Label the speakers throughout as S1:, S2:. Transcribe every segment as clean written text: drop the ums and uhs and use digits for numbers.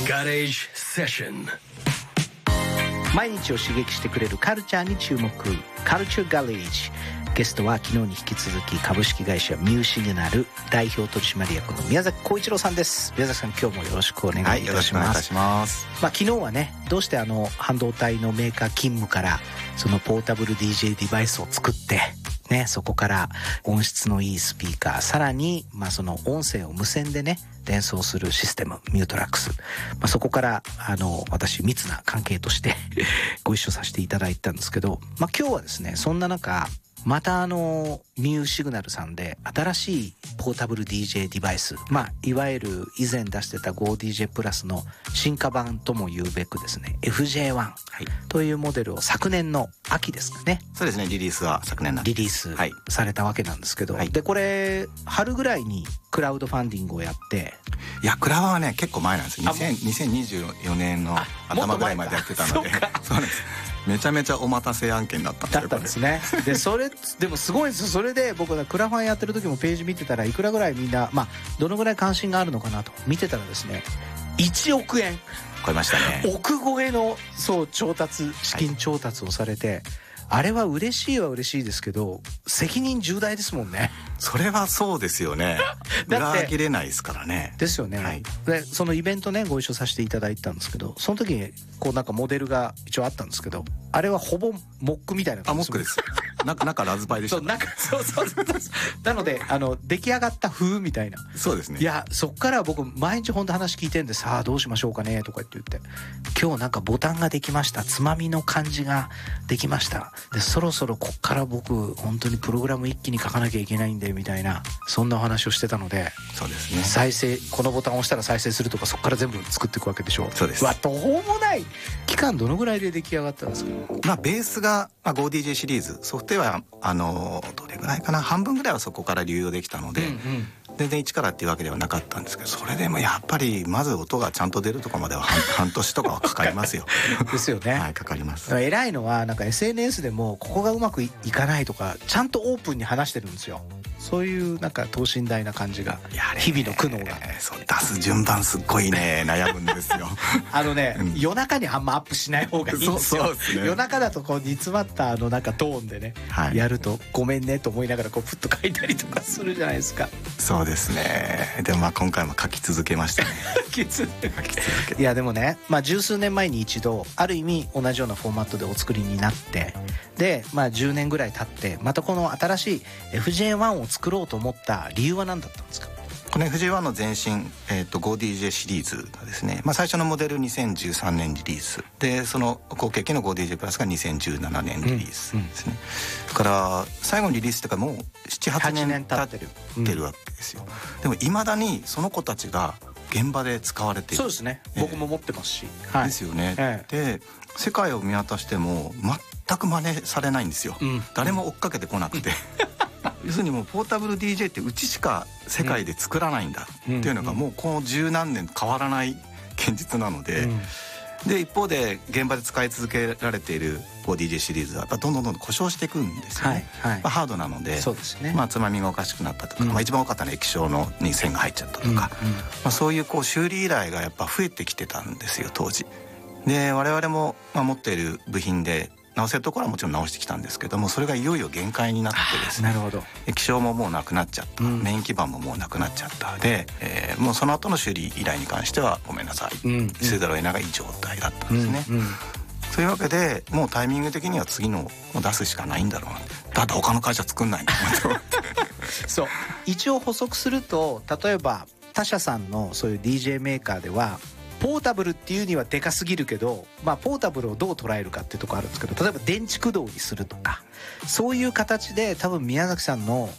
S1: ガレージセッション。
S2: 毎日を刺激してくれるカルチャーに注目、カルチャーガレージ。ゲストは昨日に引き続き株式会社ミューシグナル代表取締役の宮崎浩一郎さんです。宮崎さん、今日もよろしくお願いいたします。
S3: はい、よろしくお願いいたします。
S2: 昨日はね、どうして半導体のメーカー勤務からそのポータブル DJ デバイスを作ってね、そこから音質のいいスピーカー、さらにその音声を無線でね伝送するシステムミュートラックス、そこから私密な関係としてご一緒させていただいたんですけど、今日はですね、そんな中またミューシグナルさんで新しいポータブル DJ デバイス、いわゆる以前出してた GoDJ プラスの進化版とも言うべくですね FJ1 というモデルを昨年の秋ですかね。
S3: そうですね、リリースは昨年の秋
S2: リリースされたわけなんですけど、でこれ春ぐらいにクラウドファンディングをやって、
S3: いやクラファンはね結構前なんですよ。2024年の頭ぐらいまでやってたので、そうなんです。めちゃめちゃお待たせ案件だったんですね。
S2: でそれでもすごいんですよ。それで僕がクラファンやってる時もページ見てたら、いくらぐらいみんなどのぐらい関心があるのかなと見てたらですね、1億円
S3: 超えましたね。
S2: 億超えの資金調達をされて、あれは嬉しいは嬉しいですけど責任重大ですもんね。
S3: それはそうですよね。裏切れないですからね。
S2: ですよね、でそのイベントねご一緒させていただいたんですけど、その時にモデルが一応あったんですけど、あれはほぼモックみたいな感じです。
S3: モックです。中ラズパイでした、
S2: そうなので出来上がった風みたいな。
S3: そうですね。
S2: いやそっから僕毎日本当話聞いてんで、さあどうしましょうかねとか言って、今日ボタンができました、つまみの感じができました、でそろそろこっから僕本当にプログラム一気に書かなきゃいけないんでみたいな、そんなお話をしてたので。
S3: そうですね。
S2: 再生、このボタンを押したら再生するとか、そこから全部作っていくわけでしょ。
S3: そうです。
S2: 途方もない期間。どのぐらいで出来上がったんですか？
S3: ベースが、GoDJ シリーズ、ソフトウェアどれぐらいかな、半分ぐらいはそこから流用できたので、全然一からっていうわけではなかったんですけど、それでもやっぱりまず音がちゃんと出るとかまでは半年とかはかかりますよ。
S2: ですよね。
S3: はい、かかります。
S2: 偉いのはSNS でもここがうまくいかないとかちゃんとオープンに話してるんですよ。そういう等身大な感じが、日々の苦悩が、
S3: そう出す順番すっごいね悩むんですよ。
S2: 夜中にあんまアップしない方がいいんですよ。
S3: そうですね。
S2: 夜中だと煮詰まったトーンでね、やるとごめんねと思いながらプッと書いたりとかするじゃないですか。
S3: そうですね。でも今回も書き続けましたね。書き続け。
S2: いやでもね、十数年前に一度ある意味同じようなフォーマットでお作りになって、で10年ぐらい経ってまたこの新しい FJ1 を作ろうと思った理由は何だったんですか？
S3: この FJ1 の前身、GoDJ シリーズがですね、最初のモデル2013年リリースで、その後継機の GoDJ プラスが2017年リリースですね。だから最後にリリースっていうかもう 7,8 年経ってるわけですよ。でもいまだにその子たちが現場で使われている。
S2: そうですね、僕も持ってますし、
S3: ですよね、で世界を見渡しても全く真似されないんですよ、誰も追っかけてこなくて要するにもうポータブル DJ ってうちしか世界で作らないんだっていうのがもうこの十何年変わらない現実なので、で一方で現場で使い続けられている GoDJ シリーズはやっぱどんどん故障していくんですよね、ハードなので、
S2: そうですね、
S3: つまみがおかしくなったとか、一番多かったのは液晶に線が入っちゃったとか、そういう修理依頼がやっぱ増えてきてたんですよ当時で。我々も持っている部品で直せるところはもちろん直してきたんですけども、それがいよいよ限界になってですね、
S2: なるほど、
S3: 液晶ももうなくなっちゃった、メイン基板ももうなくなっちゃったで、もうその後の修理依頼に関してはごめんなさい、せざるを得ない状態だったんですね、そういうわけでもうタイミング的には次のを出すしかないんだろうな、だって他の会社作んないんだと思って
S2: そう一応補足すると、例えば他社さんのそういう DJ メーカーではポータブルっていうにはでかすぎるけど、ポータブルをどう捉えるかっていうところあるんですけど、例えば電池駆動にするとか、そういう形で多分宮崎さんの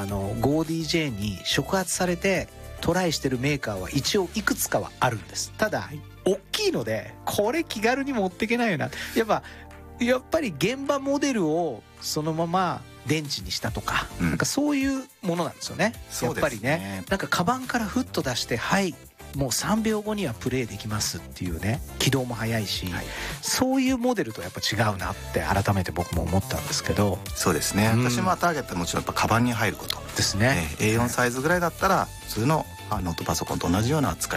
S2: GoDJ に触発されてトライしてるメーカーは一応いくつかはあるんです。ただ大きいのでこれ気軽に持っていけないよな、やっぱり現場モデルをそのまま電池にしたとか、そういうものなんですよね。やっぱりね、カバンからフッと出して、はいもう3秒後にはプレイできますっていうね、起動も早いし、そういうモデルとやっぱ違うなって改めて僕も思ったんですけど。
S3: そうですね、私もターゲットはもちろんやっぱカバンに入ること
S2: ですね、
S3: A4 サイズぐらいだったら普通のノートパソコンと同じような扱い